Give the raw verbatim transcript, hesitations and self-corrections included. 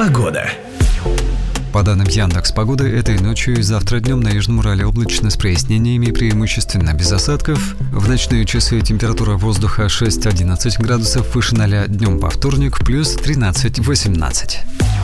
Погода. По данным Яндекс.Погоды, этой ночью и завтра днем на Южном Урале облачно с прояснениями, преимущественно без осадков. В ночные часы температура воздуха шесть-одиннадцать градусов, выше ноля, днем по вторник плюс тринадцать-восемнадцать.